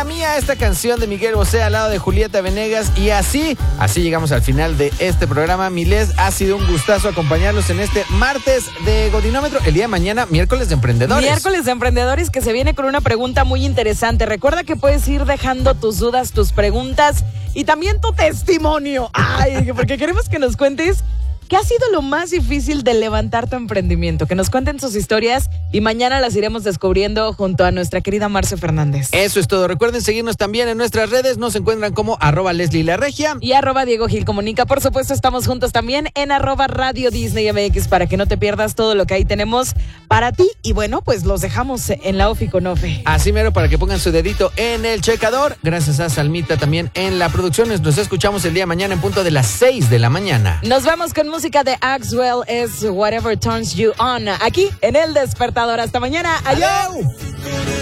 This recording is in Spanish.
Nena Mía, esta canción de Miguel Bosé al lado de Julieta Venegas. Y así llegamos al final de este programa. Miles, ha sido un gustazo acompañarlos en este martes de Godinómetro. El día de mañana, miércoles de emprendedores. Miércoles de emprendedores, que se viene con una pregunta muy interesante. Recuerda que puedes ir dejando tus dudas, tus preguntas y también tu testimonio. Ay, porque queremos que nos cuentes ¿qué ha sido lo más difícil de levantar tu emprendimiento? Que nos cuenten sus historias y mañana las iremos descubriendo junto a nuestra querida Marce Fernández. Eso es todo. Recuerden seguirnos también en nuestras redes. Nos encuentran como @LeslieLaRegia y @Diego Gil Comunica. Por supuesto, estamos juntos también en @Radio Disney MX para que no te pierdas todo lo que ahí tenemos para ti. Y bueno, pues los dejamos en la Ofi con Ofe. Así mero, para que pongan su dedito en el checador. Gracias a Salmita también en la producción. Nos escuchamos el día de mañana en punto de las 6 de la mañana. Nos vamos con música de Axwell, es Whatever Turns You On, aquí en El Despertador. Hasta mañana. ¡Adiós!